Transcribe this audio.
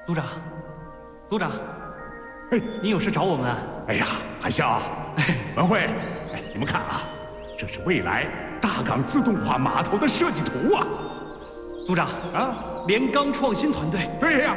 组长，组长， 哎， 你有事找我们啊？ 哎呀，海啸，文慧，哎，你们看啊，这是未来大港自动化码头的设计图啊！ 组长啊， 连钢创新团队对呀。